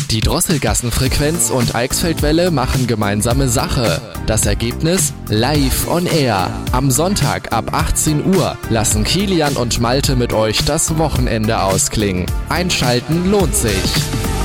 Die Drosselgassenfrequenz und Eichsfeldwelle machen gemeinsame Sache. Das Ergebnis? Live on Air. Am Sonntag ab 18 Uhr lassen Kilian und Malte mit euch das Wochenende ausklingen. Einschalten lohnt sich.